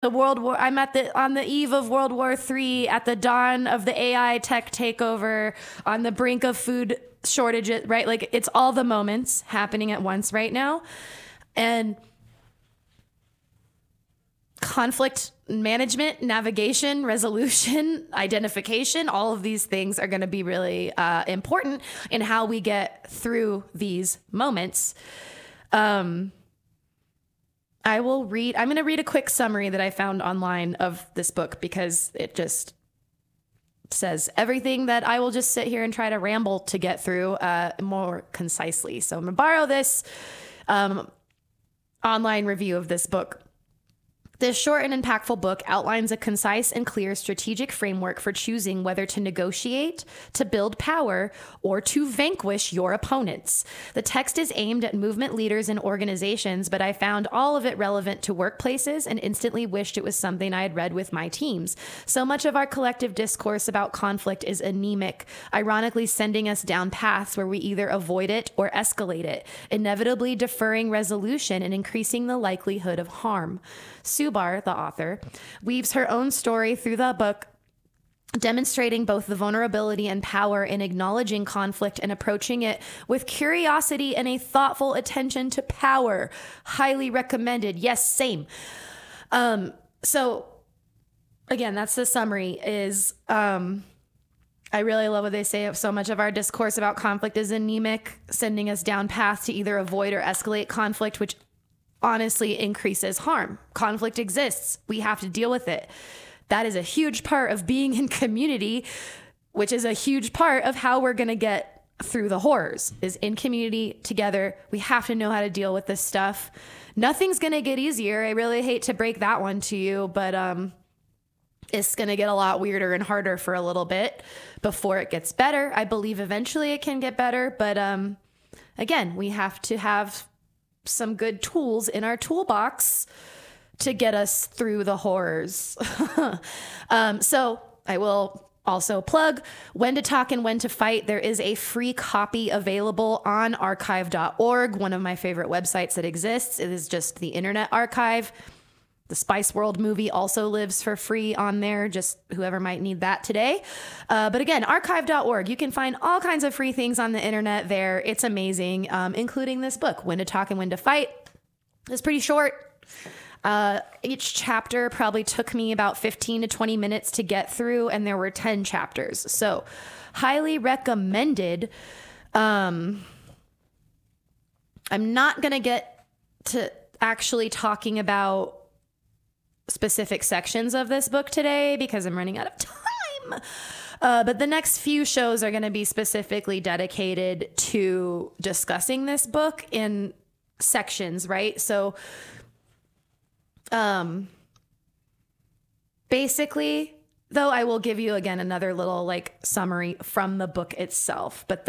The World War. I'm on the eve of World War III, at the dawn of the AI tech takeover, on the brink of food shortages. Right, like it's all the moments happening at once right now, and conflict management, navigation, resolution, identification, all of these things are going to be really important in how we get through these moments. I'm going to read a quick summary that I found online of this book because it just says everything that I will just sit here and try to ramble to get through more concisely. So I'm going to borrow this online review of this book. This short and impactful book outlines a concise and clear strategic framework for choosing whether to negotiate, to build power, or to vanquish your opponents. The text is aimed at movement leaders and organizations, but I found all of it relevant to workplaces and instantly wished it was something I had read with my teams. So much of our collective discourse about conflict is anemic, ironically sending us down paths where we either avoid it or escalate it, inevitably deferring resolution and increasing the likelihood of harm. Subar, the author, weaves her own story through the book, demonstrating both the vulnerability and power in acknowledging conflict and approaching it with curiosity and a thoughtful attention to power. Highly recommended. Yes, same. So again, that's the summary is, I really love what they say. So much of our discourse about conflict is anemic, sending us down paths to either avoid or escalate conflict, which honestly increases harm. Conflict exists. We have to deal with it. That is a huge part of being in community, which is a huge part of how we're going to get through the horrors, is in community together. We have to know how to deal with this stuff. Nothing's going to get easier. I really hate to break that one to you, but it's going to get a lot weirder and harder for a little bit before it gets better. I believe eventually it can get better, but again, we have to have some good tools in our toolbox to get us through the horrors. So I will also plug When to Talk and When to Fight. There is a free copy available on archive.org, one of my favorite websites that exists. It is just the Internet Archive. The Spice World movie also lives for free on there, just whoever might need that today. But again, archive.org. You can find all kinds of free things on the internet there. It's amazing, including this book, When to Talk and When to Fight. It's pretty short. Each chapter probably took me about 15 to 20 minutes to get through, and there were 10 chapters. So highly recommended. I'm not going to get to actually talking about specific sections of this book today because I'm running out of time. But the next few shows are going to be specifically dedicated to discussing this book in sections, right? So basically, though, I will give you again another little like summary from the book itself. But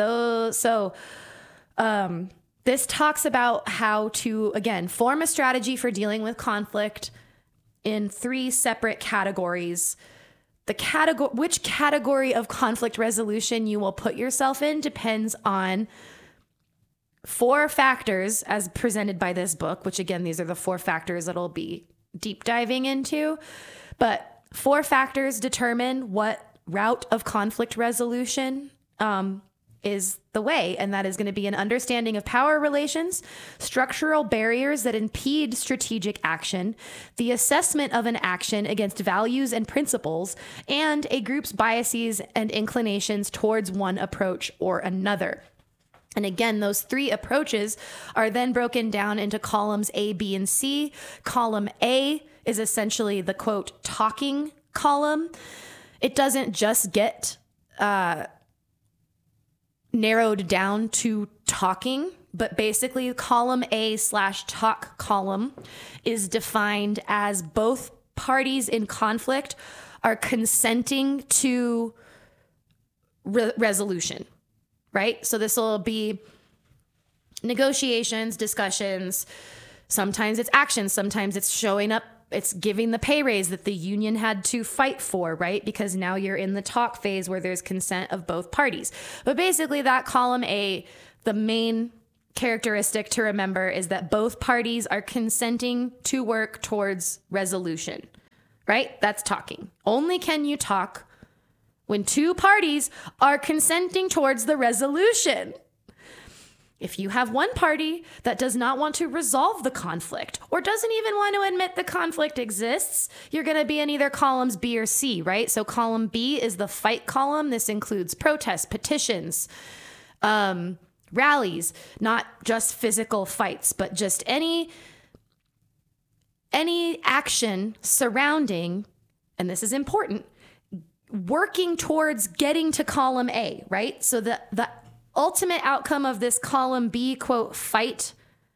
this talks about how to, again, form a strategy for dealing with conflict in 3 separate categories. Which category of conflict resolution you will put yourself in depends on 4 factors as presented by this book, which again, these are the 4 factors that I'll be deep diving into. But 4 factors determine what route of conflict resolution is the way, and that is going to be an understanding of power relations, structural barriers that impede strategic action, the assessment of an action against values and principles, and a group's biases and inclinations towards one approach or another. And again, those 3 approaches are then broken down into columns A, B, and C. Column A is essentially the, quote, talking column. It doesn't just get narrowed down to talking, but basically column A/talk column is defined as both parties in conflict are consenting to resolution, right? So this will be negotiations, discussions. Sometimes it's action. Sometimes it's showing up. It's giving the pay raise that the union had to fight for, right? Because now you're in the talk phase where there's consent of both parties. But basically that column A, the main characteristic to remember is that both parties are consenting to work towards resolution. right? That's talking. Only can you talk when two parties are consenting towards the resolution. If you have one party that does not want to resolve the conflict or doesn't even want to admit the conflict exists, you're going to be in either columns B or C, right? So column B is the fight column. This includes protests, petitions, rallies, not just physical fights, but just any action surrounding, and this is important, working towards getting to column A, right? So the ultimate outcome of this column B, quote, fight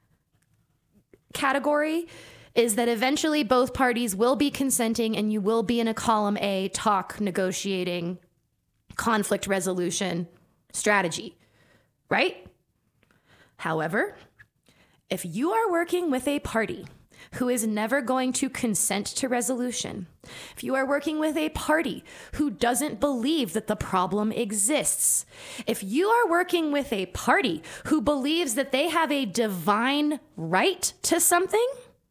category is that eventually both parties will be consenting and you will be in a column A talk, negotiating, conflict resolution strategy, right? However, if you are working with a party who is never going to consent to resolution, if you are working with a party who doesn't believe that the problem exists, if you are working with a party who believes that they have a divine right to something,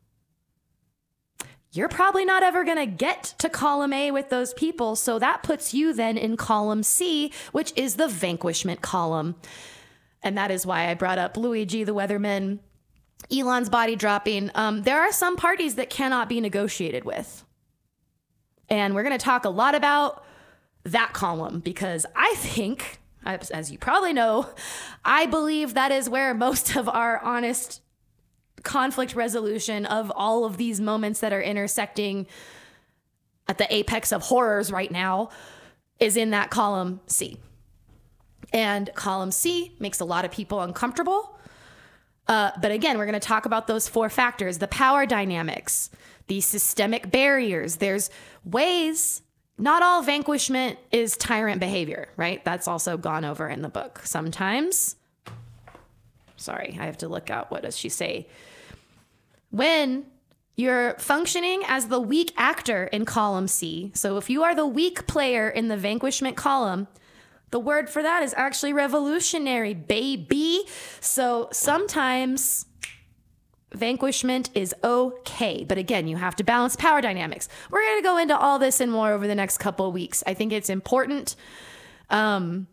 you're probably not ever going to get to column A with those people. So that puts you then in column C, which is the vanquishment column. And that is why I brought up Luigi the Weatherman, Elon's body dropping. There are some parties that cannot be negotiated with. And we're going to talk a lot about that column because I think, as you probably know, I believe that is where most of our honest conflict resolution of all of these moments that are intersecting at the apex of horrors right now is in that column C. And column C makes a lot of people uncomfortable. But again, we're going to talk about those four factors, the power dynamics, the systemic barriers. There's ways, not all vanquishment is tyrant behavior, right? That's also gone over in the book. Sometimes, sorry, I have to look out. What does she say? When you're functioning as the weak actor in column C, so if you are the weak player in the vanquishment column, the word for that is actually revolutionary, baby. So sometimes vanquishment is okay. But again, you have to balance power dynamics. We're going to go into all this and more over the next couple of weeks. I think it's important for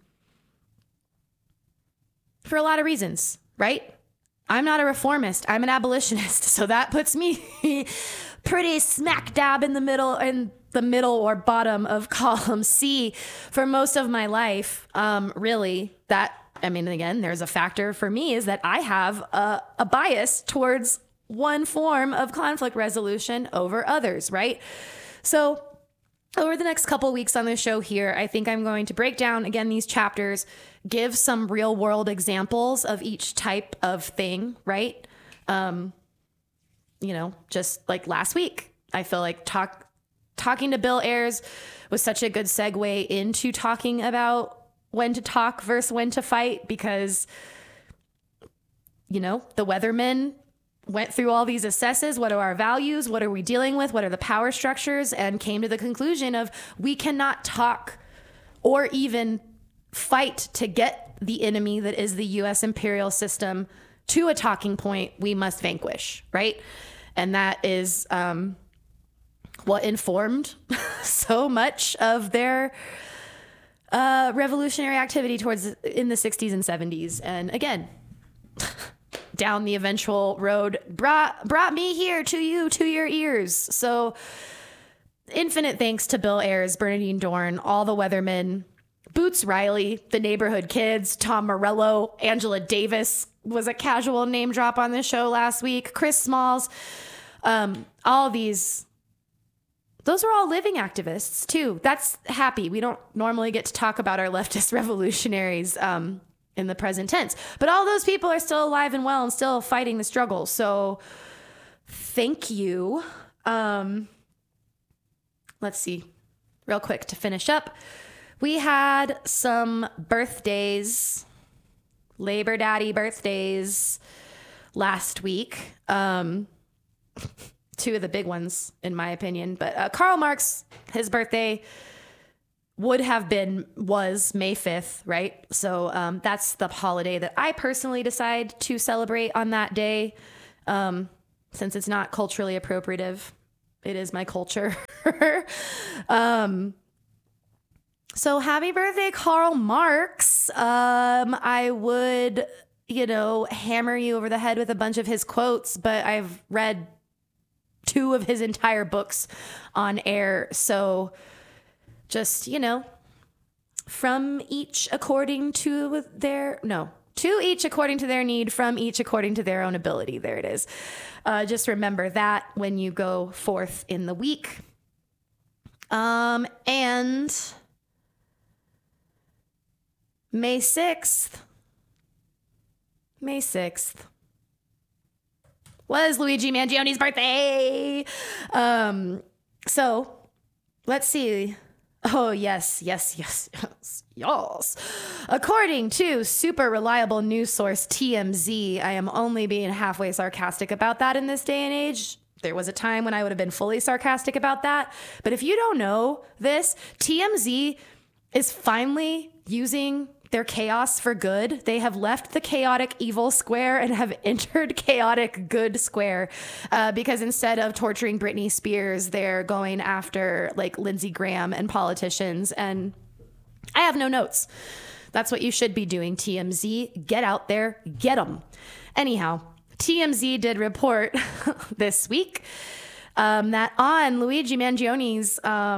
a lot of reasons, right? I'm not a reformist. I'm an abolitionist. So that puts me pretty smack dab in the middle or bottom of column C for most of my life. Really, again, there's a factor for me is that I have a bias towards one form of conflict resolution over others, right? So over the next couple of weeks on the show here, I think I'm going to break down, again, these chapters, give some real world examples of each type of thing, right? Just like last week, I feel like talking to Bill Ayers was such a good segue into talking about when to talk versus when to fight because, the Weathermen went through all these assesses. What are our values? What are we dealing with? What are the power structures? And came to the conclusion of we cannot talk or even fight to get the enemy that is the U.S. imperial system to a talking point. We must vanquish, right? And that is what informed so much of their revolutionary activity in the 60s and 70s. And again, down the eventual road brought me here to you, to your ears. So infinite thanks to Bill Ayers, Bernadine Dorn, all the Weathermen, Boots Riley, the Neighborhood Kids, Tom Morello, Angela Davis was a casual name drop on the show last week, Chris Smalls, all these. Those are all living activists too. That's happy. We don't normally get to talk about our leftist revolutionaries in the present tense, but all those people are still alive and well and still fighting the struggle. So thank you. Let's see real quick to finish up. We had some birthdays, Labor Daddy birthdays last week. Two of the big ones, in my opinion. But Karl Marx, his birthday was May 5th, right? So that's the holiday that I personally decide to celebrate on that day, since it's not culturally appropriative. It is my culture. So happy birthday, Karl Marx. I would, hammer you over the head with a bunch of his quotes, but I've read 2 of his entire books on air. So just, from each according to their, to each according to their need, from each according to their own ability. There it is. Just remember that when you go forth in the week. And May 6th was Luigi Mangioni's birthday. So let's see. Oh, yes. According to super reliable news source TMZ, I am only being halfway sarcastic about that in this day and age. There was a time when I would have been fully sarcastic about that. But if you don't know this, TMZ is finally using their chaos for good. They have left the chaotic evil square and have entered chaotic good square, because instead of torturing Britney Spears, they're going after like Lindsey Graham and politicians. And I have no notes. That's what you should be doing, TMZ. Get out there, get them. Anyhow, TMZ did report this week that on Luigi Mangioni's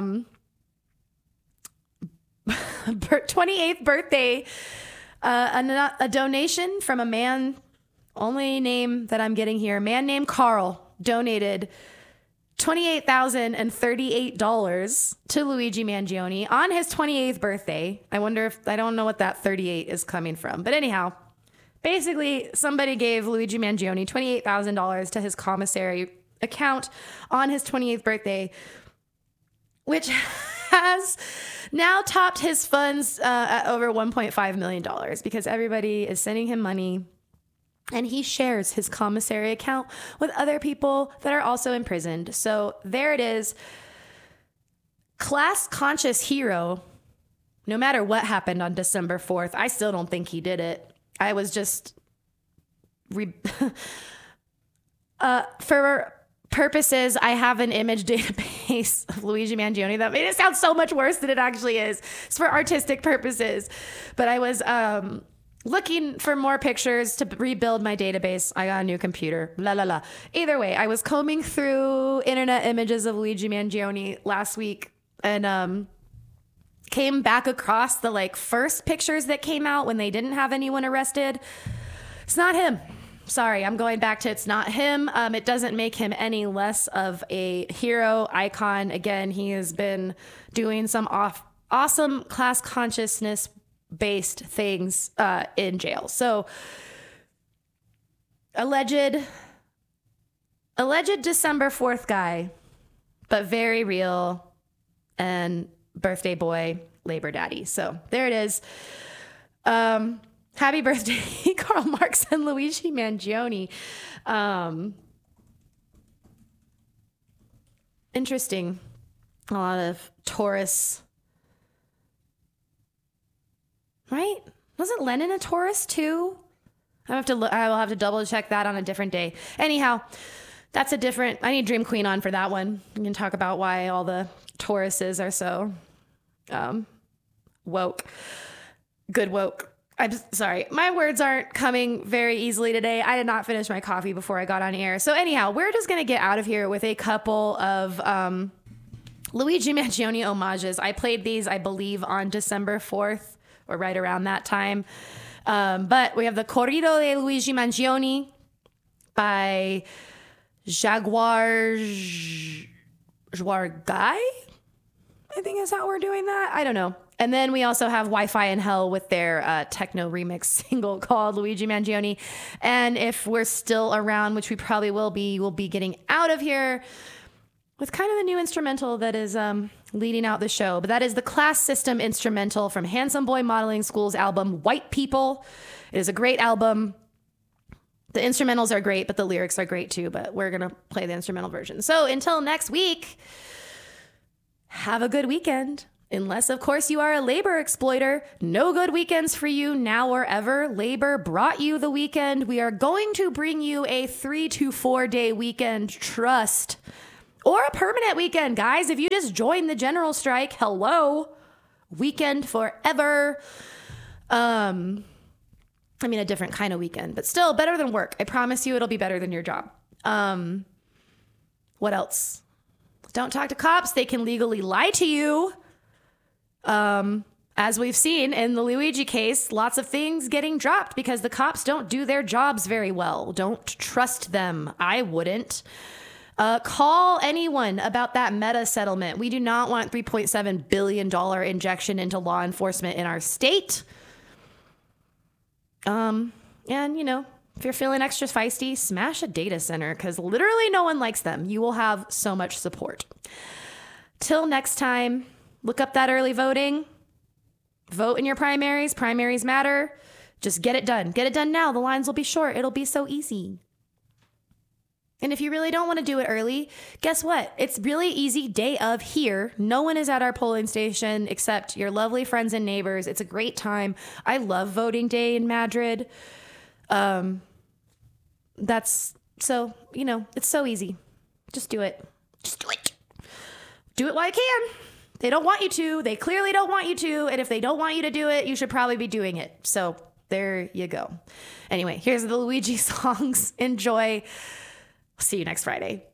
28th birthday, a donation from a man, only name that I'm getting here, a man named Carl, donated $28,038 to Luigi Mangioni on his 28th birthday. I don't know what that 38 is coming from. But anyhow, basically somebody gave Luigi Mangioni $28,000 to his commissary account on his 28th birthday, which has now topped his funds at over $1.5 million because everybody is sending him money, and he shares his commissary account with other people that are also imprisoned. So there it is. Class conscious hero. No matter what happened on December 4th, I still don't think he did it. I was just for purposes, I have an image database of Luigi Mangioni that made it sound so much worse than it actually is. It's for artistic purposes. But I was looking for more pictures to rebuild my database. I got a new computer. Either way, I was combing through internet images of Luigi Mangioni last week and came back across the first pictures that came out when they didn't have anyone arrested. It's not him. Sorry, I'm going back to it's not him. It doesn't make him any less of a hero icon. Again, he has been doing some awesome class consciousness based things in jail. So alleged December 4th guy, but very real, and birthday boy, Labor Daddy. So there it is. Happy birthday, Karl Marx and Luigi Mangioni. Interesting. A lot of Taurus. Right? Wasn't Lenin a Taurus too? I will have to double check that on a different day. Anyhow, I need Dream Queen on for that one. We can talk about why all the Tauruses are so woke. Good woke. I'm sorry. My words aren't coming very easily today. I did not finish my coffee before I got on air. So anyhow, we're just going to get out of here with a couple of Luigi Mangioni homages. I played these, I believe, on December 4th or right around that time. But we have the Corrido de Luigi Mangioni by Jaguar Guy. I think is how we're doing that. I don't know. And then we also have Wi-Fi in Hell with their techno remix single called Luigi Mangioni. And if we're still around, which we probably will be, we'll be getting out of here with kind of a new instrumental that is leading out the show. But that is the Class System instrumental from Handsome Boy Modeling School's album, White People. It is a great album. The instrumentals are great, but the lyrics are great too. But we're going to play the instrumental version. So until next week, have a good weekend. Unless, of course, you are a labor exploiter. No good weekends for you now or ever. Labor brought you the weekend. We are going to bring you a 3 to 4 day weekend. Trust. or a permanent weekend, guys. If you just join the general strike, hello, weekend forever. I mean, a different kind of weekend, but still better than work. I promise you it'll be better than your job. What else? Don't talk to cops. They can legally lie to you. As we've seen in the Luigi case, lots of things getting dropped because the cops don't do their jobs very well. Don't trust them. I wouldn't. Call anyone about that Meta settlement. We do not want $3.7 billion injection into law enforcement in our state. And, you know, if you're feeling extra feisty, smash a data center because literally no one likes them. You will have so much support. Till next time, look up that early voting. Vote in your primaries. Primaries matter. Just get it done. Get it done now. The lines will be short. It'll be so easy. And if you really don't want to do it early, guess what? It's really easy day of here. No one is at our polling station except your lovely friends and neighbors. It's a great time. I love voting day in Madrid. That's so, you know, it's so easy. Just do it. Just do it. Do it while you can. They don't want you to. They clearly don't want you to. And if they don't want you to do it, you should probably be doing it. So there you go. Anyway, here's the Luigi songs. Enjoy. See you next Friday.